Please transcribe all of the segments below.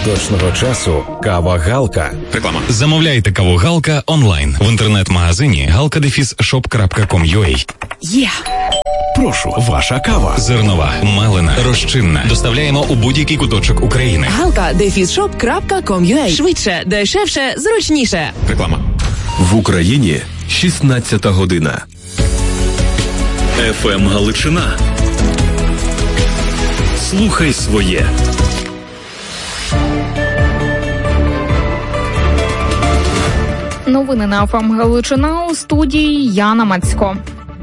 точного часу кава Галка. Реклама. Замовляйте каву Галка онлайн в інтернет-магазині galka-shop.com.ua. Є! Прошу, ваша кава. Зернова, мелена, розчинна. Доставляємо у будь-який куточок України. galka-shop.com.ua. Швидше, дешевше, зручніше. Реклама. В Україні 16 година. ФМ Галичина. Слухай своє. Новини на ФМ Галичина, у студії Яна Мацько.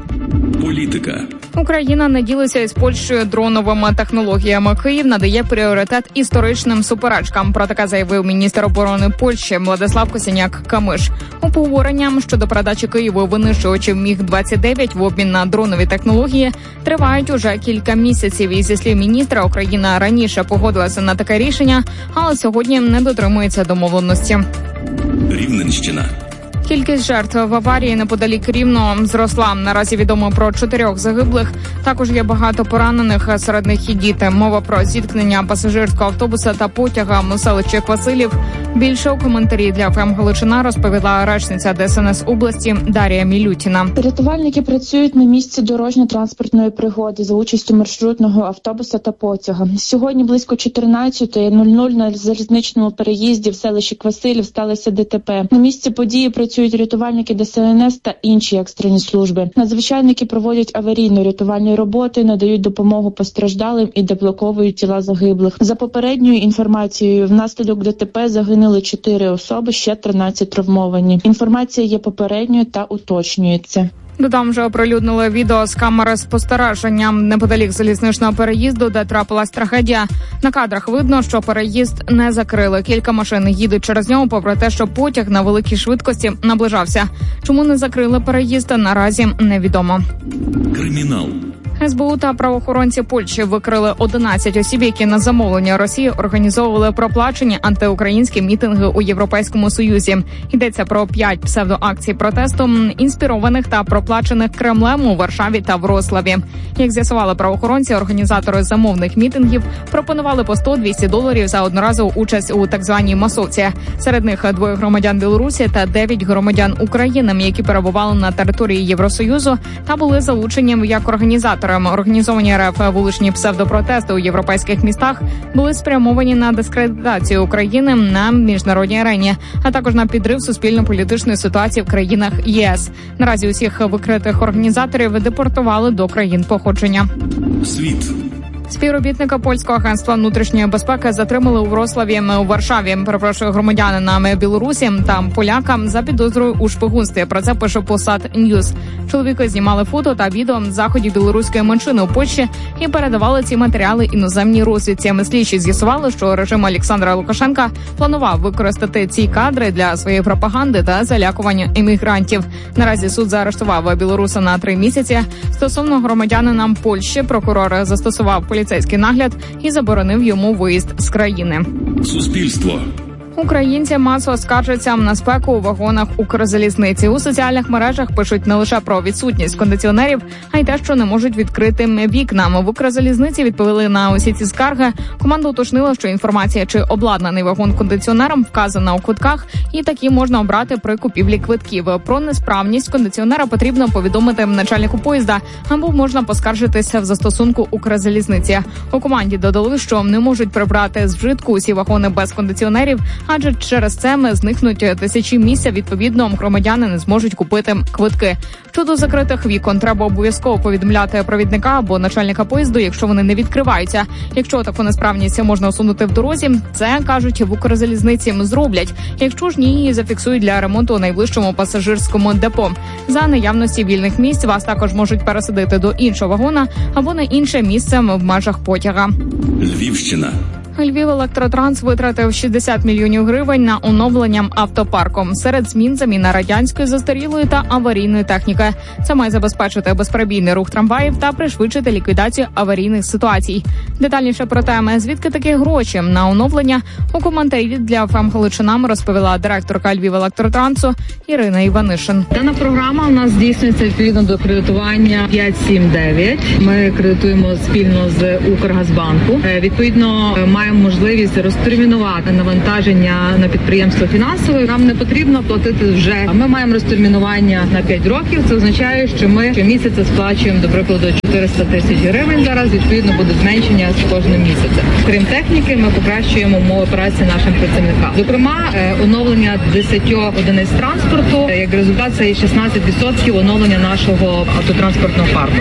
Політика. Україна не ділиться із Польщею дроновими технологіями. Київ надає пріоритет історичним суперечкам. Про таке заявив міністр оборони Польщі Владислав Косиняк-Камиш. Обговорення щодо передачі Києву винищувачів МіГ-29 в обмін на дронові технології тривають уже кілька місяців. І зі слів міністра, Україна раніше погодилася на таке рішення, але сьогодні не дотримується домовленості. Рівненщина. Кількість жертв в аварії неподалік Рівного зросла. Наразі відомо про 4 загиблих. Також є багато поранених, серед них і діти. Мова про зіткнення пасажирського автобуса та потяга у селищі Квасилів. Більше у коментарі для ФМ Галичина розповіла речниця ДСНС області Дар'я Мілютіна. Рятувальники працюють на місці дорожньо-транспортної пригоди за участю маршрутного автобуса та потяга. Сьогодні близько 14:00 на залізничному переїзді в селищі Квасилів сталося ДТП. На місці події працюють рятувальники ДСНС та інші екстрені служби. Надзвичайники проводять аварійно-рятувальні роботи, надають допомогу постраждалим і деблоковують тіла загиблих. За попередньою інформацією, внаслідок ДТП загинули 4 особи, ще 13 травмовані. Інформація є попередньою та уточнюється. Додам, вже оприлюднили відео з камери спостереження неподалік залізничного переїзду, де трапилась трагедія. На кадрах видно, що переїзд не закрили. Кілька машин їдуть через нього, попри те, що потяг на великій швидкості наближався. Чому не закрили переїзд, наразі невідомо. Кримінал. СБУ та правоохоронці Польщі викрили 11 осіб, які на замовлення Росії організовували проплачені антиукраїнські мітинги у Європейському Союзі. Йдеться про 5 псевдоакцій протесту, інспірованих та проплачених Кремлем у Варшаві та Вроцлаві. Як з'ясували правоохоронці, організатори замовних мітингів пропонували по $100-200 за одноразову участь у так званій масовці. Серед них 2 громадян Білорусі та 9 громадян України, які перебували на території Євросоюзу та були залучені як організатори. Організовані РФ вуличні псевдопротести у європейських містах були спрямовані на дискредитацію України на міжнародній арені, а також на підрив суспільно-політичної ситуації в країнах ЄС. Наразі усіх викритих організаторів депортували до країн походження. Світ. Співробітника польського агентства внутрішньої безпеки затримали у Вроцлаві у Варшаві. Перепрошую, громадянина Білорусі та поляка за підозрою у шпигунстві. Про це пише Polsat News. Чоловіки знімали фото та відео заходів білоруської меншини у Польщі і передавали ці матеріали іноземній розвідці. Слідчі з'ясували, що режим Олександра Лукашенка планував використати ці кадри для своєї пропаганди та залякування іммігрантів. Наразі суд заарештував білоруса на 3 місяці. Стосовно громадянина Польщі прокурор застосував поліцейський нагляд і заборонив йому виїзд з країни. Суспільство. Українці масово скаржаться на спеку у вагонах Укрзалізниці. У соціальних мережах пишуть не лише про відсутність кондиціонерів, а й те, що не можуть відкрити вікна. В Укрзалізниці відповіли на усі ці скарги. Команда уточнила, що інформація, чи обладнаний вагон кондиціонером, вказана у квитках, і такі можна обрати при купівлі квитків. Про несправність кондиціонера потрібно повідомити начальнику поїзда, або можна поскаржитися в застосунку Укрзалізниці. У команді додали, що не можуть прибрати з вжитку усі вагони без кондиціонерів, адже через це зникнуть тисячі місць, відповідно, громадяни не зможуть купити квитки. Щодо закритих вікон, треба обов'язково повідомляти провідника або начальника поїзду, якщо вони не відкриваються. Якщо таку несправність можна усунути в дорозі, це, кажуть, в Укрзалізниці зроблять. Якщо ж ні, її зафіксують для ремонту у найближчому пасажирському депо. За наявності вільних місць вас також можуть пересадити до іншого вагона або на інше місце в межах потяга. Львівщина. Львівелектротранс витратив 60 мільйонів гривень на оновлення автопарку. Серед змін заміна радянської застарілої та аварійної техніки. Це має забезпечити безперебійний рух трамваїв та пришвидшити ліквідацію аварійних ситуацій. Детальніше про теми, звідки такі гроші на оновлення, у коментарі для ФМ Галичина розповіла директорка Львівелектротрансу Ірина Іванишин. Дана програма у нас здійснюється відповідно до кредитування 5-7-9. Ми кредитуємо спільно з Укргазбанку. Відповідно, маємо маємо можливість розтермінувати навантаження на підприємство фінансове. Нам не потрібно платити вже. Ми маємо розтермінування на 5 років. Це означає, що ми щомісяця сплачуємо, до прикладу, 400 тисяч гривень. Зараз, відповідно, буде зменшення з кожним місяцем. Крім техніки, ми покращуємо умови праці нашим працівникам. Зокрема, оновлення 10 одиниць транспорту. Як результат, це і 16% оновлення нашого автотранспортного парку.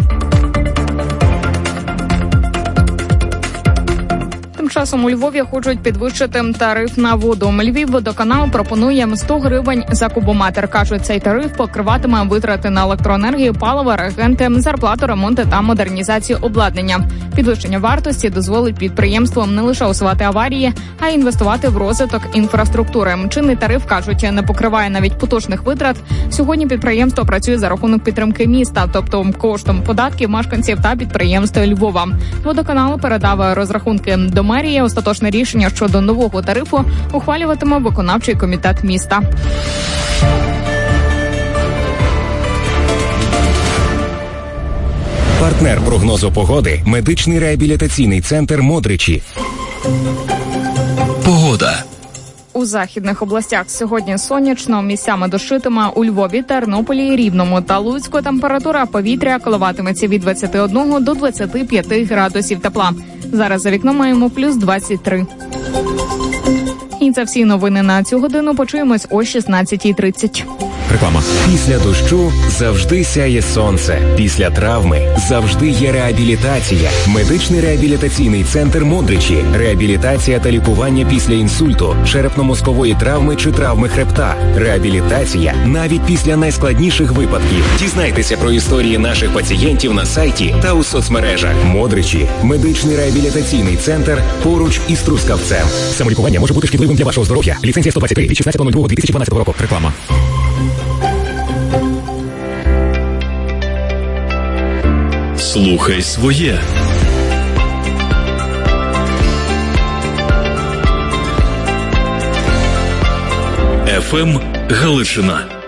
Тим часом у Львові хочуть підвищити тариф на воду. Львівводоканал пропонує 100 гривень за кубометр. Кажуть, цей тариф покриватиме витрати на електроенергію, паливо, реагенти, зарплату, ремонти та модернізацію обладнання. Підвищення вартості дозволить підприємствам не лише усувати аварії, а й інвестувати в розвиток інфраструктури. Чинний тариф, кажуть, не покриває навіть поточних витрат. Сьогодні підприємство працює за рахунок підтримки міста, тобто коштом податків мешканців та підприємств Львова. Водоканал передав розрахунки до мерії. Остаточне рішення щодо нового тарифу ухвалюватиме виконавчий комітет міста. Партнер прогнозу погоди – медичний реабілітаційний центр «Модричі». Погода. У західних областях сьогодні сонячно, місцями дощитиме. У Львові, Тернополі, Рівному та Луцьку температура повітря коливатиметься від 21 до 25 градусів тепла. Зараз за вікном маємо плюс 23. І це всі новини на цю годину. Почуємось о 16:30. Реклама. Після дощу завжди сяє сонце. Після травми завжди є реабілітація. Медичний реабілітаційний центр «Модричі». Реабілітація та лікування після інсульту, черепно-мозкової травми чи травми хребта. Реабілітація навіть після найскладніших випадків. Дізнайтеся про історії наших пацієнтів на сайті та у соцмережах. «Модричі» – медичний реабілітаційний центр поруч із Трускавцем. Самолікування може бути шкідливим для вашого здоров'я. Ліцензія 123 від 16.02.2012 року. Реклама. Слухай своє. ФМ Галичина.